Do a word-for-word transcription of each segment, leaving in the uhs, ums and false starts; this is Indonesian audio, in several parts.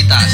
Lokalitas.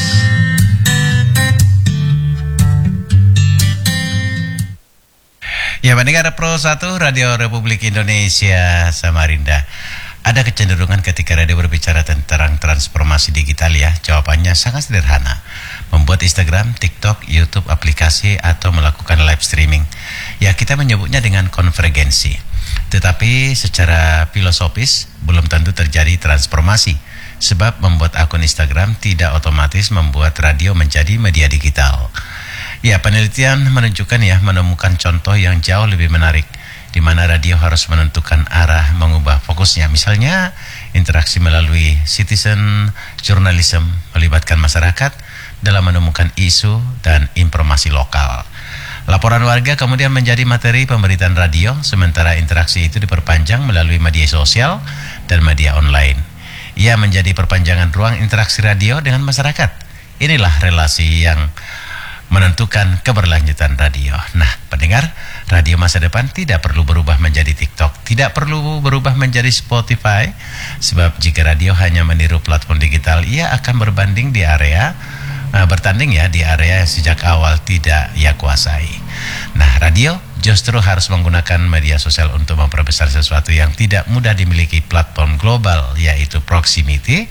Ya, pendengar Pro satu Radio Republik Indonesia Samarinda. Ada kecenderungan ketika radio berbicara tentang transformasi digital ya. Jawabannya sangat sederhana. Membuat Instagram, TikTok, YouTube, aplikasi, atau melakukan live streaming. Ya, kita menyebutnya dengan konvergensi. Tetapi secara filosofis belum tentu terjadi transformasi. Sebab membuat akun Instagram tidak otomatis membuat radio menjadi media digital. Ya, penelitian menunjukkan ya, menemukan contoh yang jauh lebih menarik, di mana radio harus menentukan arah, mengubah fokusnya. Misalnya, interaksi melalui citizen journalism, melibatkan masyarakat dalam menemukan isu dan informasi lokal. Laporan warga kemudian menjadi materi pemberitaan radio, sementara interaksi itu diperpanjang melalui media sosial dan media online. Ia menjadi perpanjangan ruang interaksi radio dengan masyarakat. Inilah relasi yang menentukan keberlanjutan radio. Nah, pendengar, radio masa depan tidak perlu berubah menjadi TikTok, tidak perlu berubah menjadi Spotify, sebab jika radio hanya meniru platform digital, ia akan berbanding di area, uh, bertanding ya di area yang sejak awal tidak ia kuasai. Nah, radio justru harus menggunakan media sosial untuk memperbesar sesuatu yang tidak mudah dimiliki platform global, yaitu proximity,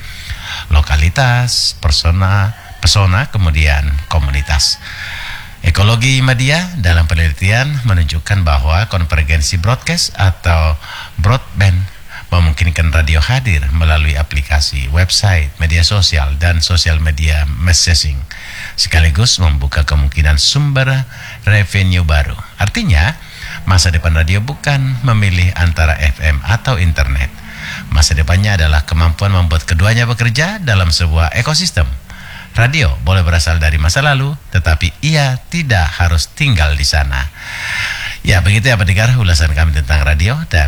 lokalitas, persona, pesona, kemudian komunitas. Ekologi media dalam penelitian menunjukkan bahwa konvergensi broadcast atau broadband memungkinkan radio hadir melalui aplikasi, website, media sosial, dan sosial media messaging, sekaligus membuka kemungkinan sumber revenue baru. Artinya, masa depan radio bukan memilih antara F M atau internet. Masa depannya adalah kemampuan membuat keduanya bekerja dalam sebuah ekosistem. Radio boleh berasal dari masa lalu, tetapi ia tidak harus tinggal di sana. Ya, begitu ya pendengar ulasan kami tentang radio, dan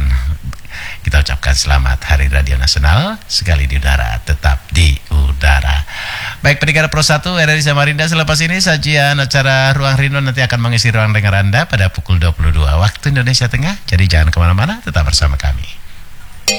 kita ucapkan selamat Hari Radio Nasional, sekali di udara, tetap di udara. Baik pendengar Pro satu R R I Samarinda, selepas ini sajian acara Ruang Rindu nanti akan mengisi ruang dengar Anda pada pukul dua puluh dua waktu Indonesia Tengah. Jadi jangan kemana-mana, tetap bersama kami.